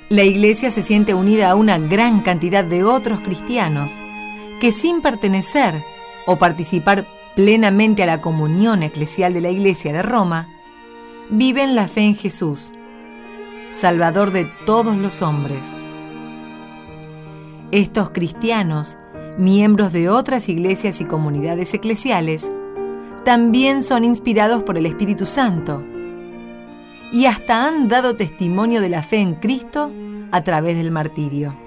La Iglesia se siente unida a una gran cantidad de otros cristianos que, sin pertenecer o participar plenamente a la comunión eclesial de la Iglesia de Roma, viven la fe en Jesús, Salvador de todos los hombres. Estos cristianos, miembros de otras iglesias y comunidades eclesiales, también son inspirados por el Espíritu Santo y hasta han dado testimonio de la fe en Cristo a través del martirio.